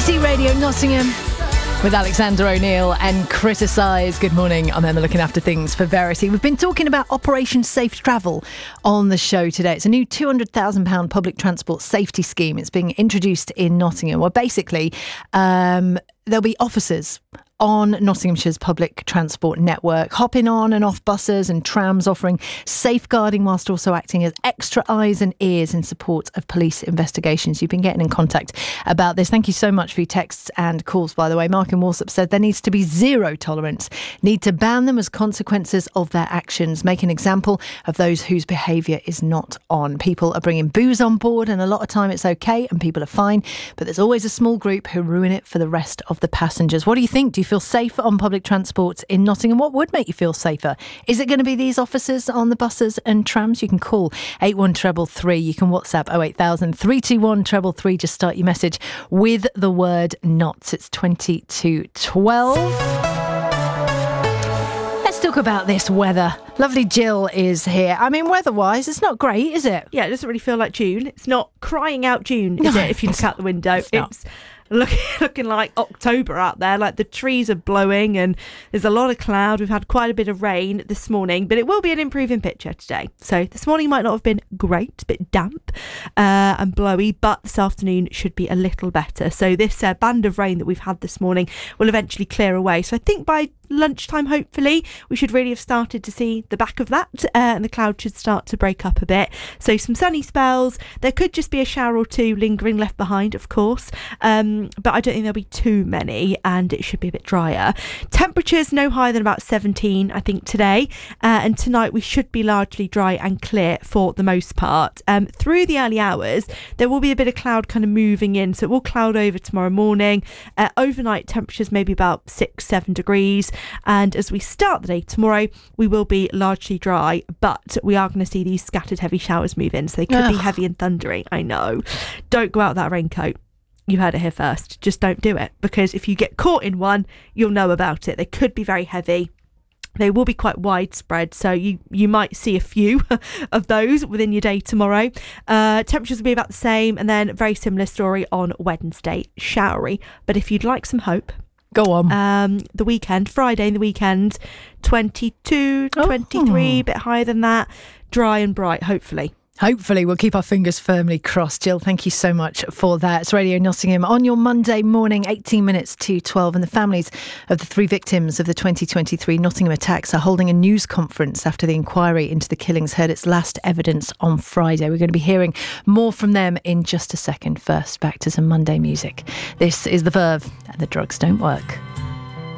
BBC Radio Nottingham with Alexander O'Neill and Criticise. Good morning. I'm Emma, looking after things for Verity. We've been talking about Operation Safe Travel on the show today. It's a new £200,000 public transport safety scheme. It's being introduced in Nottingham, where basically there'll be officers on Nottinghamshire's public transport network, hopping on and off buses and trams, offering safeguarding whilst also acting as extra eyes and ears in support of police investigations. You've been getting in contact about this. Thank you so much for your texts and calls, by the way. Mark in Walsall said there needs to be zero tolerance. Need to ban them as consequences of their actions. Make an example of those whose behaviour is not on. People are bringing booze on board, and a lot of time it's okay and people are fine, but there's always a small group who ruin it for the rest of the passengers. What do you think? Do you feel safe on public transport in Nottingham? What would make you feel safer? Is it going to be these officers on the buses and trams? You can call 81333. You can WhatsApp 08000 321 333. Just start your message with the word NOTS. It's 2212. Let's talk about this weather. Lovely Jill is here. I mean, weather-wise, it's not great, is it? Yeah, it doesn't really feel like June. It's not crying out June, is it, if you look out the window? It's looking like October out there. Like, the trees are blowing and there's a lot of cloud. We've had quite a bit of rain this morning, but it will be an improving picture today. So this morning might not have been great, a bit damp and blowy, but this afternoon should be a little better. So this band of rain that we've had this morning will eventually clear away. So I think by lunchtime, hopefully, we should really have started to see the back of that and the cloud should start to break up a bit. So some sunny spells. There could just be a shower or two lingering left behind, of course, but I don't think there'll be too many, and it should be a bit drier. Temperatures no higher than about 17, I think, today, and tonight we should be largely dry and clear for the most part. Through the early hours there will be a bit of cloud kind of moving in, so it will cloud over tomorrow morning. Overnight temperatures maybe about 6-7 degrees. And as we start the day tomorrow, we will be largely dry, but we are going to see these scattered heavy showers move in, so they could be heavy and thundery. I know. Don't go out with that raincoat. You heard it here first. Just don't do it, because if you get caught in one, you'll know about it. They could be very heavy. They will be quite widespread, so you might see a few of those within your day tomorrow. Temperatures will be about the same, and then very similar story on Wednesday, showery. But if you'd like some hope, go on. The weekend, Friday and the weekend, 22, 23, a bit higher than that, dry and bright, hopefully. Hopefully. We'll keep our fingers firmly crossed. Jill, thank you so much for that. It's Radio Nottingham on your Monday morning, 18 minutes to 12. And the families of the 3 victims of the 2023 Nottingham attacks are holding a news conference after the inquiry into the killings heard its last evidence on Friday. We're going to be hearing more from them in just a second. First, back to some Monday music. This is The Verve and The Drugs Don't Work.